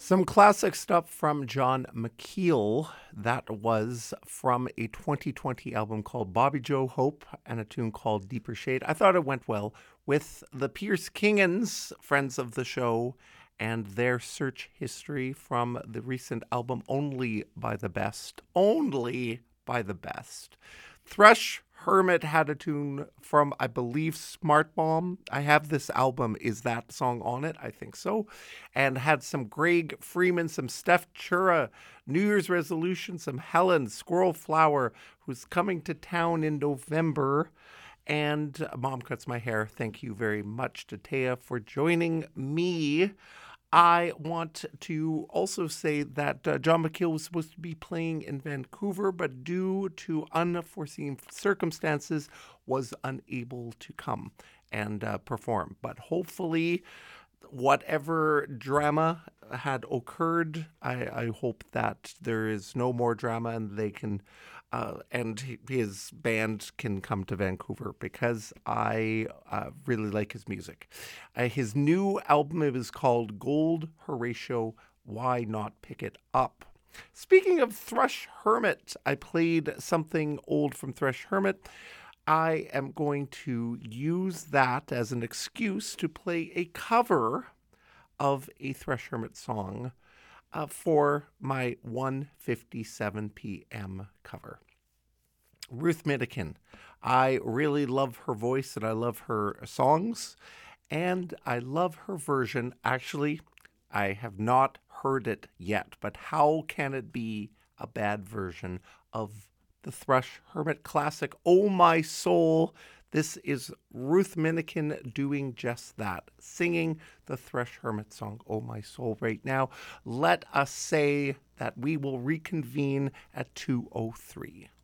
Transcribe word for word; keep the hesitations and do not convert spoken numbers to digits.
Some classic stuff from John McKeel. That was from a twenty twenty album called Bobby Joe Hope and a tune called Deeper Shade. I thought it went well with the Pierce Kingans, friends of the show, and their search history from the recent album Only by the Best. Only by the Best. Thrush Hermit had a tune from, I believe, Smart Bomb. I have this album. Is that song on it? I think so. And had some Greg Freeman, some Steph Chura, New Year's resolution, some Helen Squirrel Flower, who's coming to town in November. And Mom Cuts My Hair. Thank you very much to Taya for joining me. I want to also say that uh, John McKeel was supposed to be playing in Vancouver, but due to unforeseen circumstances, was unable to come and uh, perform. But hopefully, whatever drama had occurred, I, I hope that there is no more drama and they can, uh, and his band can come to Vancouver because I uh, really like his music. Uh, his new album is called Gold Horatio. Why not pick it up? Speaking of Thrush Hermit, I played something old from Thrush Hermit. I am going to use that as an excuse to play a cover of a Thrush Hermit song uh, for my one fifty-seven p.m. cover. Ruth Minikin. I really love her voice and I love her songs, and I love her version. Actually, I have not heard it yet, but how can it be a bad version of the Thrush Hermit classic, Oh My Soul? This is Ruth Minikin doing just that, singing the Thrush Hermit song, Oh My Soul, right now. Let us say that we will reconvene at two oh three.